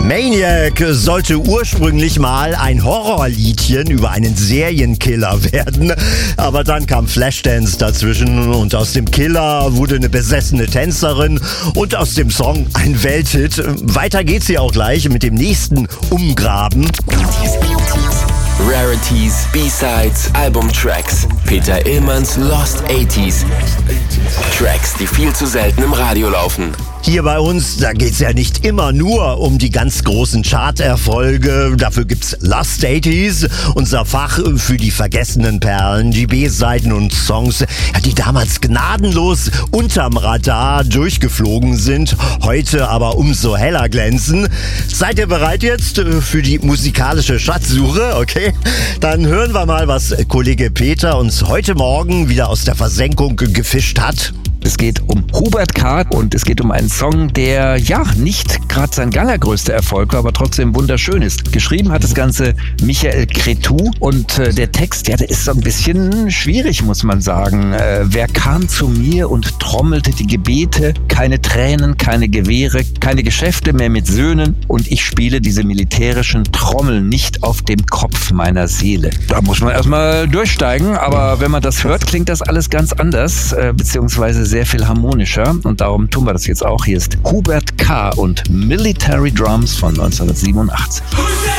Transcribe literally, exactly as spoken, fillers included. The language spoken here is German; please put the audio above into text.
Maniac sollte ursprünglich mal ein Horrorliedchen über einen Serienkiller werden, aber dann kam Flashdance dazwischen und aus dem Killer wurde eine besessene Tänzerin und aus dem Song ein Welthit. Weiter geht's hier auch gleich mit dem nächsten Umgraben. Rarities, B-Sides, Albumtracks. Peter Illmanns Lost achtziger. Tracks, die viel zu selten im Radio laufen. Hier bei uns, da geht's ja nicht immer nur um die ganz großen Charterfolge. Dafür gibt's Lost achtziger, unser Fach für die vergessenen Perlen, die B-Seiten und Songs, die damals gnadenlos unterm Radar durchgeflogen sind, heute aber umso heller glänzen. Seid ihr bereit jetzt für die musikalische Schatzsuche? Okay, dann hören wir mal, was Kollege Peter uns heute Morgen wieder aus der Versenkung gefischt hat. Es geht um Hubert K. und es geht um einen Song, der ja nicht gerade sein allergrößter Erfolg war, aber trotzdem wunderschön ist. Geschrieben hat das Ganze Michael Cretu und äh, der Text, ja, der ist so ein bisschen schwierig, muss man sagen. Äh, wer kam zu mir und trommelte die Gebete? Keine Tränen, keine Gewehre, keine Geschäfte mehr mit Söhnen und ich spiele diese militärischen Trommeln nicht auf dem Kopf meiner Seele. Da muss man erstmal durchsteigen, aber wenn man das hört, klingt das alles ganz anders, äh, beziehungsweise sehr viel harmonischer und darum tun wir das jetzt auch. Hier ist Hubert K. und Military Drums von neunzehnhundertsiebenundachtzig.